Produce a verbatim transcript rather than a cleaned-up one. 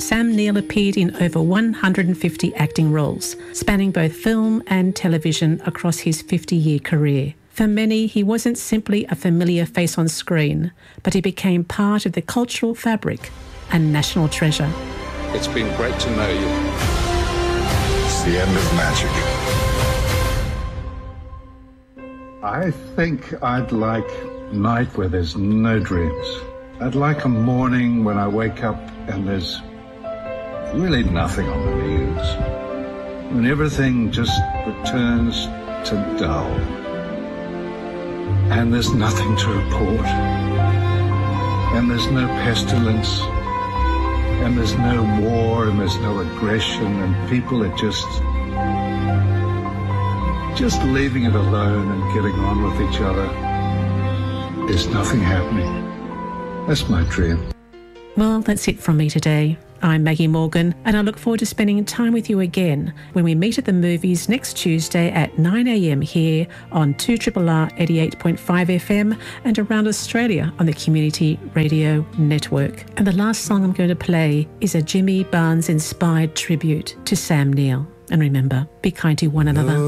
Sam Neill appeared in over one hundred fifty acting roles, spanning both film and television across his fifty-year career. For many, he wasn't simply a familiar face on screen, but he became part of the cultural fabric and national treasure. It's been great to know you. It's the end of magic. I think I'd like a night where there's no dreams. I'd like a morning when I wake up and there's really nothing on the news. When everything just returns to dull. And there's nothing to report. And there's no pestilence. And there's no war, and there's no aggression, and people are just, just leaving it alone and getting on with each other. There's nothing happening. That's my dream. Well, that's it from me today. I'm Maggie Morgan, and I look forward to spending time with you again when we meet at the movies next Tuesday at nine a m here on two R R R eighty-eight point five F M and around Australia on the Community Radio Network. And the last song I'm going to play is a Jimmy Barnes-inspired tribute to Sam Neill. And remember, be kind to one another.